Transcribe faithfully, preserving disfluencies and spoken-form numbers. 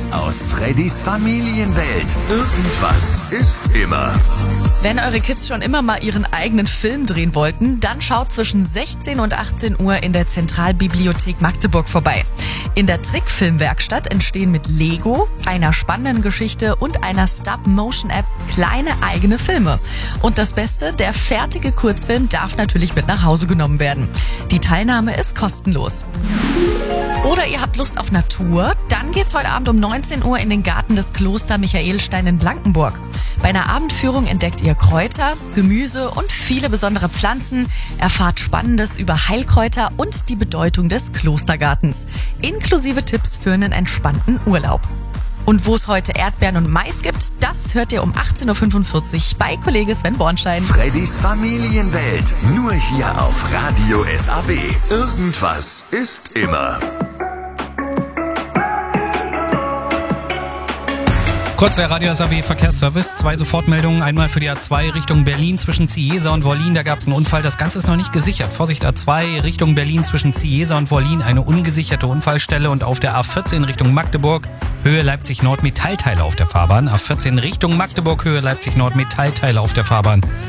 Tipps aus Freddys Familienwelt. Irgendwas ist immer. Wenn eure Kids schon immer mal ihren eigenen Film drehen wollten, dann schaut zwischen sechzehn und achtzehn Uhr in der Zentralbibliothek Magdeburg vorbei. In der Trickfilmwerkstatt entstehen mit Lego, einer spannenden Geschichte und einer Stop-Motion-App kleine eigene Filme. Und das Beste, der fertige Kurzfilm darf natürlich mit nach Hause genommen werden. Die Teilnahme ist kostenlos. Oder ihr habt Lust auf Natur? Dann geht's heute Abend um neunzehn Uhr in den Garten des Kloster Michaelstein in Blankenburg. Bei einer Abendführung entdeckt ihr Kräuter, Gemüse und viele besondere Pflanzen, erfahrt Spannendes über Heilkräuter und die Bedeutung des Klostergartens, inklusive Tipps für einen entspannten Urlaub. Und wo es heute Erdbeeren und Mais gibt, das hört ihr um achtzehn Uhr fünfundvierzig bei Kollege Sven Bornstein. Freddys Familienwelt, nur hier auf Radio S A B. Irgendwas ist immer. Kurz der Radio S A B Verkehrsservice. Zwei Sofortmeldungen. Einmal für die A zwei Richtung Berlin zwischen Ziesa und Wollin. Da gab es einen Unfall. Das Ganze ist noch nicht gesichert. Vorsicht, A zwei Richtung Berlin zwischen Ziesa und Wollin. Eine ungesicherte Unfallstelle. Und auf der A vierzehn Richtung Magdeburg, Höhe Leipzig-Nord, Metallteile auf der Fahrbahn. A vierzehn Richtung Magdeburg, Höhe Leipzig-Nord, Metallteile auf der Fahrbahn.